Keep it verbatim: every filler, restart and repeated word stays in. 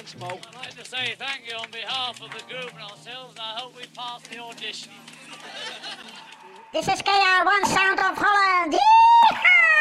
Thanks, Mo. I'd like to say thank you on behalf of the group and ourselves, and I hope we pass the audition. This is K R one Sound of Holland.